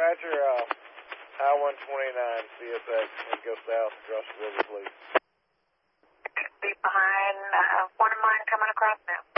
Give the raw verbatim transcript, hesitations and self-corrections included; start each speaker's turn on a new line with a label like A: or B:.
A: Roger, uh, I one twenty-nine C S X, and go south across the river, please.
B: Be behind uh, one of mine coming across now.